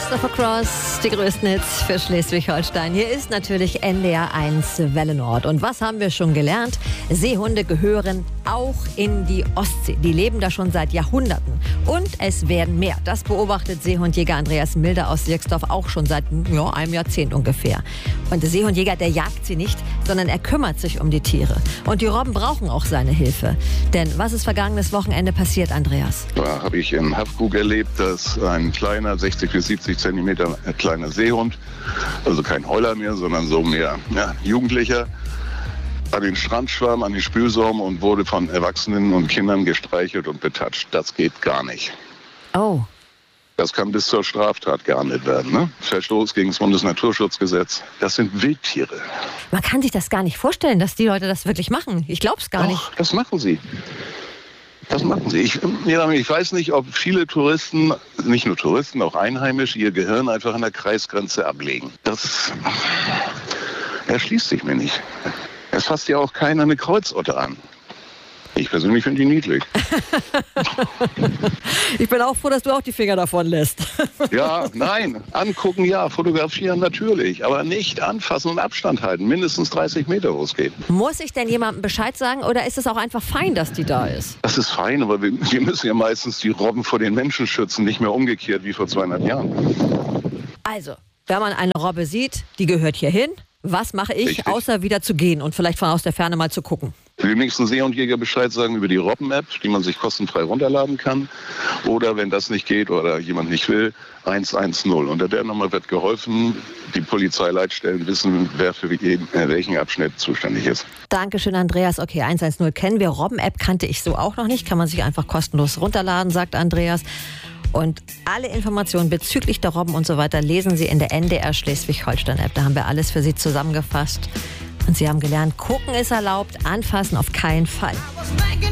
Christopher Cross, die größten Hits für Schleswig-Holstein. Hier ist natürlich NDR 1 Welle Nord. Und was haben wir schon gelernt? Seehunde gehören auch in die Ostsee. Die leben da schon seit Jahrhunderten. Und es werden mehr. Das beobachtet Seehundjäger Andreas Milder aus Sierksdorf auch schon seit einem Jahrzehnt ungefähr. Und der Seehundjäger, der jagt sie nicht, sondern er kümmert sich um die Tiere. Und die Robben brauchen auch seine Hilfe. Denn was ist vergangenes Wochenende passiert, Andreas? Da habe ich in Haffkrug erlebt, dass ein kleiner, 60 bis 70 Zentimeter kleiner Seehund, also kein Heuler mehr, sondern so mehr Jugendlicher, an den Strand schwamm, an die Spülsaum und wurde von Erwachsenen und Kindern gestreichelt und betatscht. Das geht gar nicht. Oh. Das kann bis zur Straftat geahndet werden. Ne? Verstoß gegen das Bundesnaturschutzgesetz. Das sind Wildtiere. Man kann sich das gar nicht vorstellen, dass die Leute das wirklich machen. Ich glaube es gar nicht. Das machen sie. Das machen sie. Ich weiß nicht, ob viele Touristen, nicht nur Touristen, auch Einheimische, ihr Gehirn einfach an der Kreisgrenze ablegen. Das erschließt sich mir nicht. Es fasst ja auch keiner eine Kreuzotter an. Ich persönlich finde die niedlich. Ich bin auch froh, dass du auch die Finger davon lässt. Ja, nein, angucken ja, fotografieren natürlich, aber nicht anfassen und Abstand halten, mindestens 30 Meter, wo es geht. Muss ich denn jemandem Bescheid sagen oder ist es auch einfach fein, dass die da ist? Das ist fein, aber wir müssen ja meistens die Robben vor den Menschen schützen, nicht mehr umgekehrt wie vor 200 Jahren. Also, wenn man eine Robbe sieht, die gehört hier hin. Was mache ich, Richtig. außer wieder zu gehen und vielleicht von aus der Ferne mal zu gucken? Dem nächsten Seehundjäger Bescheid sagen über die Robben-App, die man sich kostenfrei runterladen kann. Oder wenn das nicht geht oder jemand nicht will, 110. Unter der Nummer wird geholfen. Die Polizeileitstellen wissen, wer für welchen Abschnitt zuständig ist. Dankeschön, Andreas. Okay, 110 kennen wir. Robben-App kannte ich so auch noch nicht. Kann man sich einfach kostenlos runterladen, sagt Andreas. Und alle Informationen bezüglich der Robben und so weiter lesen Sie in der NDR Schleswig-Holstein-App. Da haben wir alles für Sie zusammengefasst. Und Sie haben gelernt, gucken ist erlaubt, anfassen auf keinen Fall.